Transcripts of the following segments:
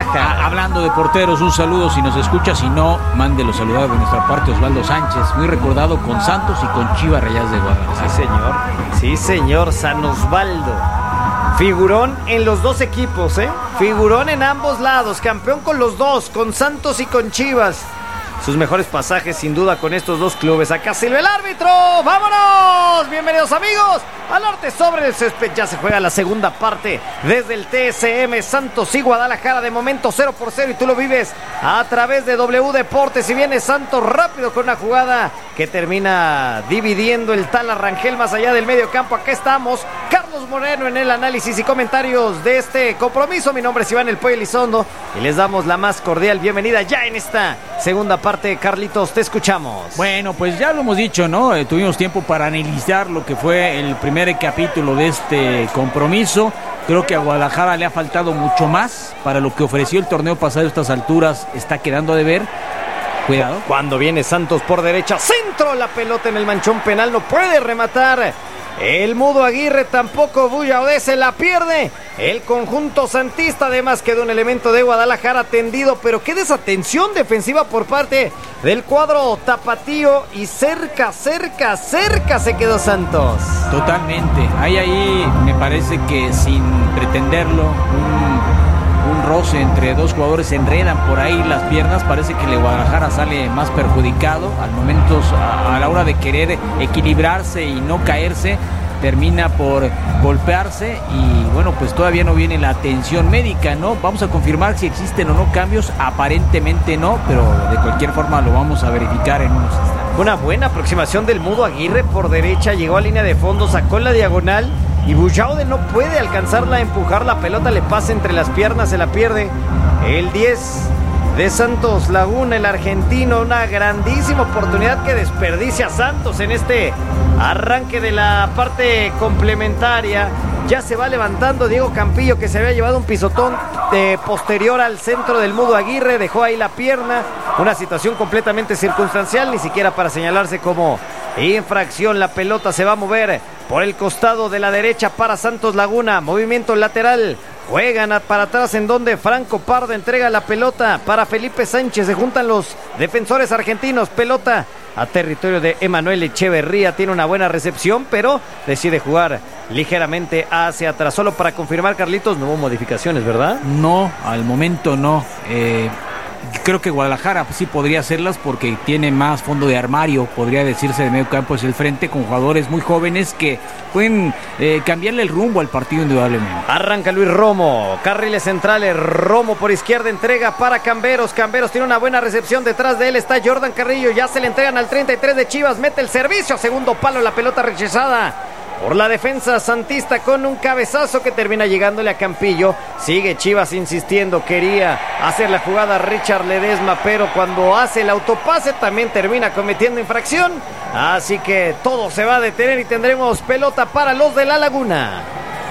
Guadalajara. Hablando de porteros, un saludo si nos escucha, si no, mándelo saludar de nuestra parte Osvaldo Sánchez, muy recordado con Santos y con Chivas Rayadas de Guadalajara. Sí, señor, San Osvaldo. Figurón en los dos equipos, Figurón en ambos lados, campeón con los dos, con Santos y con Chivas. Sus mejores pasajes sin duda con estos dos clubes. Acá silba el árbitro. ¡Vámonos! Bienvenidos amigos al Arte sobre el Césped. Ya se juega la segunda parte desde el TSM Santos y Guadalajara. De momento 0-0 y tú lo vives a través de W Deportes. Y viene Santos rápido con una jugada que termina dividiendo el tal Rangel más allá del medio campo. Acá estamos, Carlos Moreno en el análisis y comentarios de este compromiso. Mi nombre es Iván El Pollo Elizondo y les damos la más cordial bienvenida ya en esta segunda parte. Carlitos, te escuchamos. Bueno, pues ya lo hemos dicho, ¿no? Tuvimos tiempo para analizar lo que fue el primer capítulo de este compromiso. Creo que a Guadalajara le ha faltado mucho más para lo que ofreció el torneo pasado a estas alturas. Está quedando de ver. Cuidado. Cuando viene Santos por derecha, centro, la pelota en el manchón penal, no puede rematar el Mudo Aguirre, tampoco Buyaudé, se la pierde el conjunto santista. Además quedó un elemento de Guadalajara tendido, pero qué desatención defensiva por parte del cuadro tapatío y cerca se quedó Santos. Totalmente, ahí me parece que sin pretenderlo, un roce entre dos jugadores, se enredan por ahí las piernas. Parece que el Guadalajara sale más perjudicado al momento, a la hora de querer equilibrarse y no caerse, termina por golpearse. Y bueno, pues todavía no viene la atención médica, ¿no? Vamos a confirmar si existen o no cambios. Aparentemente no, pero de cualquier forma lo vamos a verificar en unos instantes. Una buena aproximación del Mudo Aguirre por derecha, llegó a línea de fondo, sacó la diagonal y Buyaudé no puede alcanzarla a empujar. La pelota le pasa entre las piernas, se la pierde el 10 de Santos Laguna, el argentino. Una grandísima oportunidad que desperdicia Santos en este arranque de la parte complementaria. Ya se va levantando Diego Campillo, que se había llevado un pisotón posterior al centro del Mudo Aguirre, dejó ahí la pierna. Una situación completamente circunstancial, ni siquiera para señalarse como infracción. La pelota se va a mover por el costado de la derecha para Santos Laguna, movimiento lateral. Juegan para atrás en donde Franco Pardo entrega la pelota para Felipe Sánchez. Se juntan los defensores argentinos. Pelota a territorio de Emanuel Echeverría. Tiene una buena recepción, pero decide jugar ligeramente hacia atrás. Solo para confirmar, Carlitos, no hubo modificaciones, ¿verdad? No, al momento no. Creo que Guadalajara sí podría hacerlas porque tiene más fondo de armario, podría decirse, de medio campo es el frente, con jugadores muy jóvenes que pueden cambiarle el rumbo al partido indudablemente. Arranca Luis Romo, carriles centrales, Romo por izquierda, entrega para Camberos. Camberos tiene una buena recepción, detrás de él está Jordan Carrillo, ya se le entregan al 33 de Chivas, mete el servicio a segundo palo, la pelota rechazada por la defensa santista con un cabezazo que termina llegándole a Campillo. Sigue Chivas insistiendo, quería hacer la jugada Richard Ledesma, pero cuando hace el autopase también termina cometiendo infracción. Así que todo se va a detener y tendremos pelota para los de La Laguna.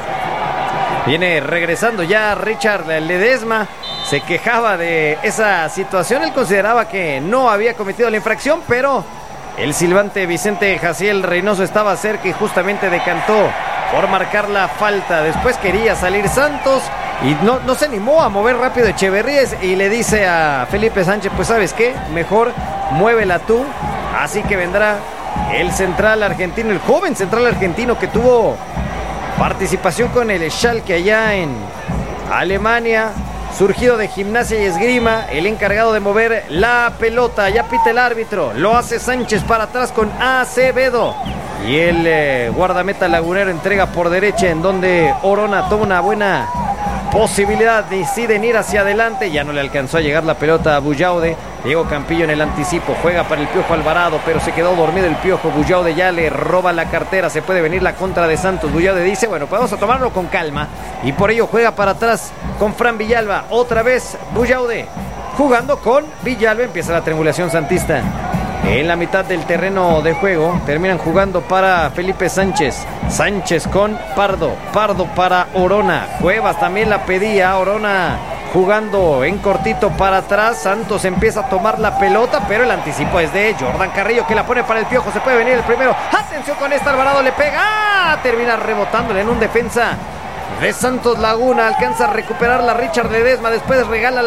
Viene regresando ya Richard Ledesma. Se quejaba de esa situación, él consideraba que no había cometido la infracción, pero el silbante Vicente Jaciel Reynoso estaba cerca y justamente decantó por marcar la falta. Después quería salir Santos y no se animó a mover rápido Echeverría y le dice a Felipe Sánchez, pues ¿sabes qué? Mejor muévela tú. Así que vendrá el central argentino, el joven central argentino que tuvo participación con el Schalke allá en Alemania, surgido de Gimnasia y Esgrima, el encargado de mover la pelota. Ya pita el árbitro, lo hace Sánchez para atrás con Acevedo. Y el guardameta lagunero entrega por derecha, en donde Orona toma una buena posibilidad, deciden ir hacia adelante. Ya no le alcanzó a llegar la pelota a Buyaudé. Diego Campillo en el anticipo, juega para el Piojo Alvarado, pero se quedó dormido el Piojo. Buyaudé ya le roba la cartera, se puede venir la contra de Santos. Buyaudé dice, bueno, pues vamos a tomarlo con calma, y por ello juega para atrás con Fran Villalba. Otra vez Buyaudé jugando con Villalba, empieza la triangulación santista en la mitad del terreno de juego. Terminan jugando para Felipe Sánchez, Sánchez con Pardo, Pardo para Orona. Cuevas también la pedía, Orona jugando en cortito para atrás. Santos empieza a tomar la pelota, pero el anticipo es de Jordan Carrillo, que la pone para el Piojo. Se puede venir el primero, atención con esta, Alvarado le pega, termina rebotándole en un defensa de Santos Laguna. Alcanza a recuperar la Richard Ledesma, después regala